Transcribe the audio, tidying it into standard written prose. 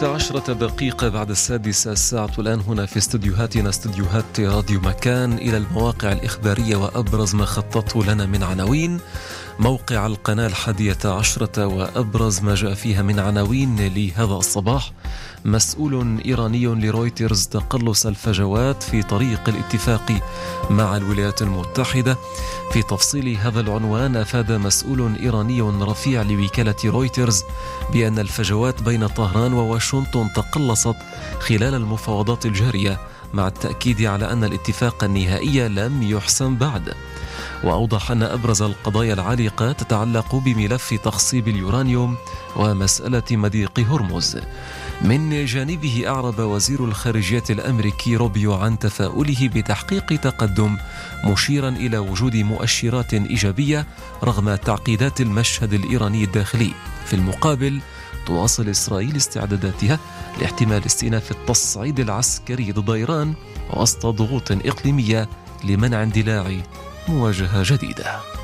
11 بعد 6 الساعة الآن هنا في استديوهاتنا، استديوهات راديو مكان، إلى المواقع الإخبارية وأبرز ما خططوا لنا من عناوين. موقع القناة 11 وأبرز ما جاء فيها من عناوين لهذا الصباح: مسؤول إيراني لرويترز تقلص الفجوات في طريق الاتفاق مع الولايات المتحدة. في تفصيل هذا العنوان، أفاد مسؤول إيراني رفيع لوكالة رويترز بأن الفجوات بين طهران وواشنطن تقلصت خلال المفاوضات الجارية، مع التأكيد على أن الاتفاق النهائي لم يحسم بعد. وأوضح أن أبرز القضايا العالقة تتعلق بملف تخصيب اليورانيوم ومسألة مضيق هرمز. من جانبه، أعرب وزير الخارجية الأمريكي روبيو عن تفاؤله بتحقيق تقدم، مشيرا إلى وجود مؤشرات إيجابية رغم تعقيدات المشهد الإيراني الداخلي. في المقابل، تواصل إسرائيل استعداداتها لاحتمال استئناف التصعيد العسكري ضد إيران وسط ضغوط إقليمية لمنع اندلاع مواجهة جديدة.